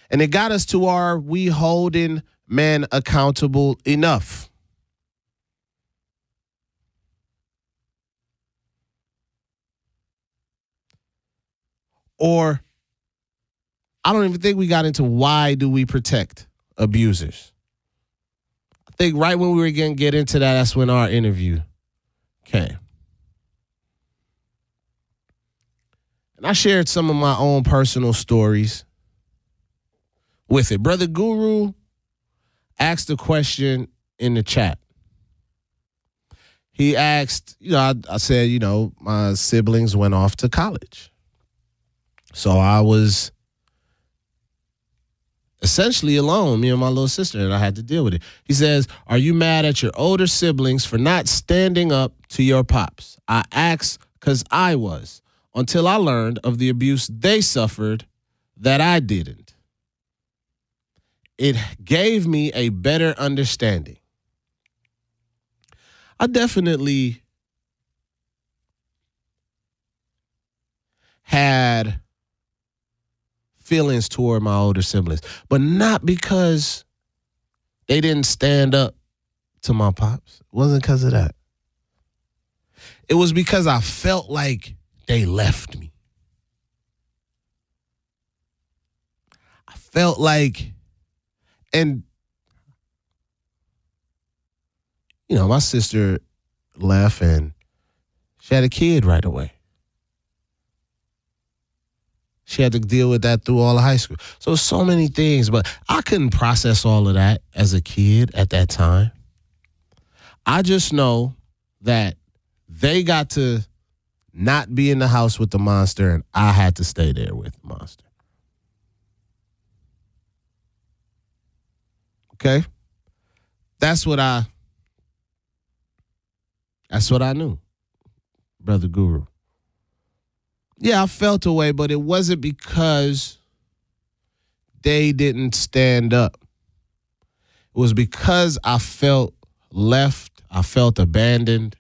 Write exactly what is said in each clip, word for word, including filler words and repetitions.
And it got us to our we holding men accountable enough. Or I don't even think we got into why do we protect abusers. I think right when we were going to get into that, that's when our interview came. And I shared some of my own personal stories with it. Brother Guru asked a question in the chat. He asked, you know, I, I said, you know, my siblings went off to college. So I was essentially alone, me and my little sister, and I had to deal with it. He says, are you mad at your older siblings for not standing up to your pops? I asked because I was, until I learned of the abuse they suffered that I didn't. It gave me a better understanding. I definitely had feelings toward my older siblings, but not because they didn't stand up to my pops. It wasn't because of that. It was because I felt like they left me. I felt like, and, you know, my sister left and she had a kid right away. She had to deal with that through all of high school. So so many things, but I couldn't process all of that as a kid at that time. I just know that they got to not be in the house with the monster and I had to stay there with the monster. Okay? That's what I, that's what I knew, Brother Guru. Yeah, I felt a way, but it wasn't because they didn't stand up. It was because I felt left. I felt abandoned.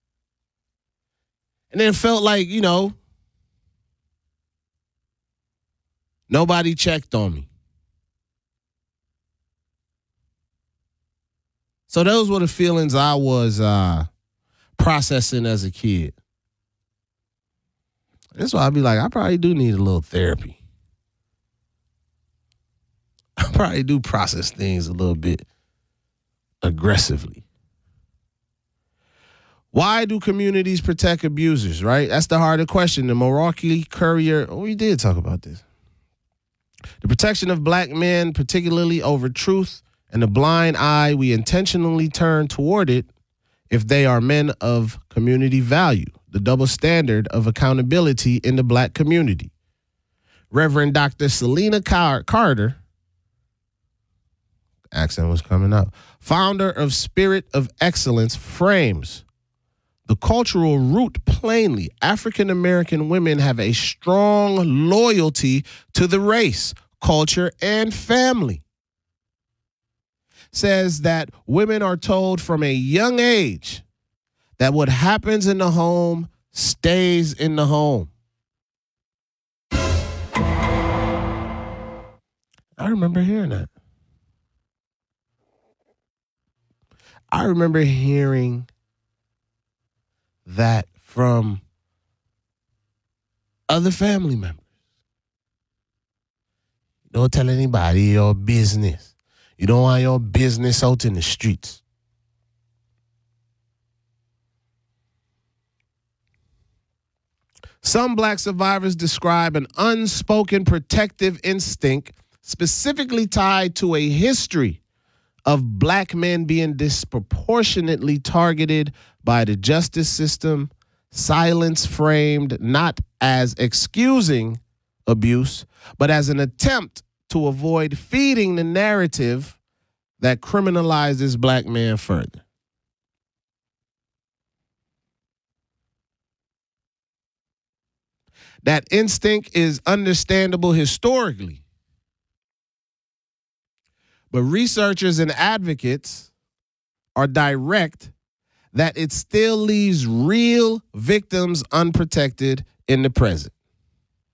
And then felt like, you know, nobody checked on me. So those were the feelings I was uh, processing as a kid. That's why I'd be like, I probably do need a little therapy. I probably do process things a little bit aggressively. Why do communities protect abusers, right? That's the harder question. The Milwaukee Courier, oh, we did talk about this. The protection of black men, particularly over truth and the blind eye we intentionally turn toward it if they are men of community value. The double standard of accountability in the black community. Reverend Doctor Selena Car- Carter, accent was coming out, founder of Spirit of Excellence, frames the cultural root plainly. African American women have a strong loyalty to the race, culture, and family. Says that women are told from a young age that what happens in the home stays in the home. I remember hearing that. I remember hearing that from other family members. Don't tell anybody your business. You don't want your business out in the streets. Some black survivors describe an unspoken protective instinct specifically tied to a history of black men being disproportionately targeted by the justice system, silence framed not as excusing abuse, but as an attempt to avoid feeding the narrative that criminalizes black men further. That instinct is understandable historically. But researchers and advocates are direct that it still leaves real victims unprotected in the present.